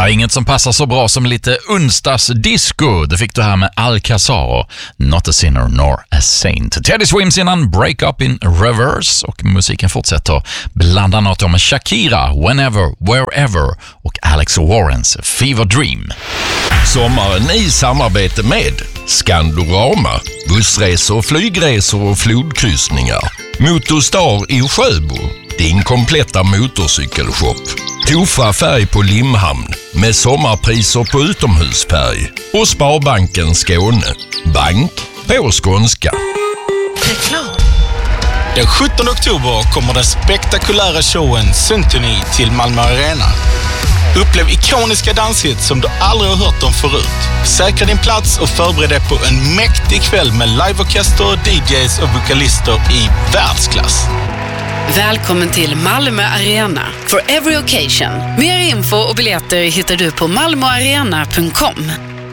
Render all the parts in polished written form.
Ja, inget som passar så bra som lite onsdagsdisco. Det fick du här med Alcazar, Not a Sinner nor a Saint. Teddy Swims innan Break Up in Reverse, och musiken fortsätter bland annat om Shakira, Whenever, Wherever och Alex Warrens Fever Dream. Sommaren i samarbete med Skandorama, bussresor, flygresor och flodkryssningar. Motorstar i Sjöbo, din kompletta motorcykelshop. Tofa färg på Limhamn med sommarpriser på utomhusfärg. Och Sparbanken Skåne, bank på skånska. Reklam. Den 17 oktober kommer den spektakulära showen Symphony till Malmö Arena. Upplev ikoniska danshits som du aldrig har hört om förut. Säkra din plats och förbered dig på en mäktig kväll med liveorkester, DJs och vokalister i världsklass. Välkommen till Malmö Arena for every occasion. Mer info och biljetter hittar du på malmoarena.com.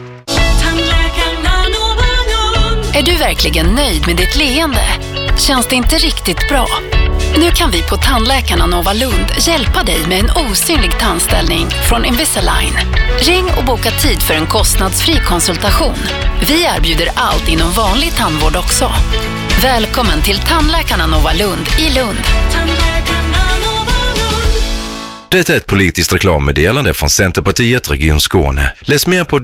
Är du verkligen nöjd med ditt leende? Känns det inte riktigt bra? Nu kan vi på Tandläkarna Nova Lund hjälpa dig med en osynlig tandställning från Invisalign. Ring och boka tid för en kostnadsfri konsultation. Vi erbjuder allt inom vanlig tandvård också. Välkommen till Tandläkarna Nova Lund i Lund. Det är ett politiskt reklammeddelande från Centerpartiet Region Skåne. Läs mer på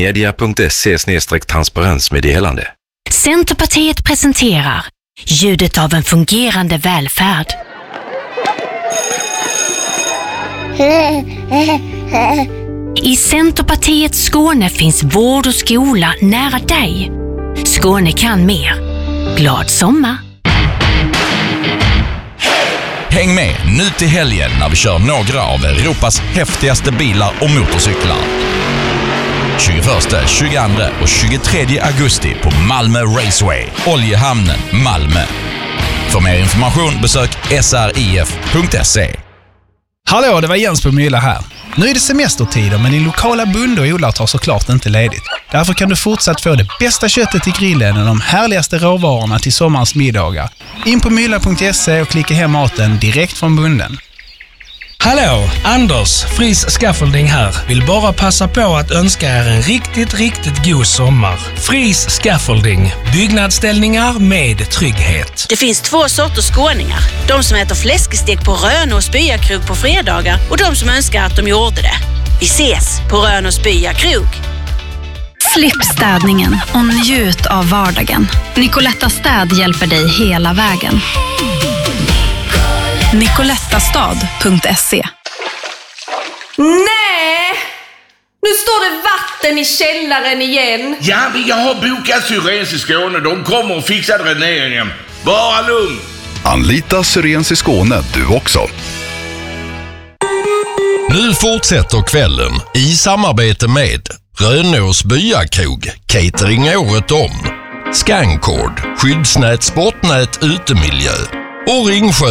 dbmedia.se/transparensmeddelande. Centerpartiet presenterar ljudet av en fungerande välfärd. I Centerpartiet Skåne finns vård och skola nära dig. Skåne kan mer. Glad sommar! Häng med nu till helgen när vi kör några av Europas häftigaste bilar och motorcyklar. 21, 22 och 23 augusti på Malmö Raceway, Oljehamnen, Malmö. För mer information besök srif.se. Hallå, det var Jens på Mylla här. Nu är det semestertider, men din lokala bonde och odlare tar såklart inte ledigt. Därför kan du fortsatt få det bästa köttet till grillen och de härligaste råvarorna till sommarens middagar. In på mylla.se och klicka hem maten direkt från bonden. Hallå, Anders, Fris Scaffolding här. Vill bara passa på att önska er en riktigt god sommar. Fris Scaffolding, byggnadsställningar med trygghet. Det finns 2 sorters skåningar. De som äter fläskestek på Rönås byakrog på fredagar och de som önskar att de gjorde det. Vi ses på Rönås byakrog. Slipp städningen och njut av vardagen. Nicoletta Städ hjälper dig hela vägen. Nicolettastad.se. Nej! Nu står det vatten i källaren igen. Ja, men jag har bokat Syrens i Skåne. De kommer och fixar dräneringen. Bara lugn. Anlita Syrens i Skåne du också. Nu fortsätter kvällen i samarbete med Rönås byakrog, catering året om. Skankord, skyddsnät, sportnät, utemiljö och Ringsjö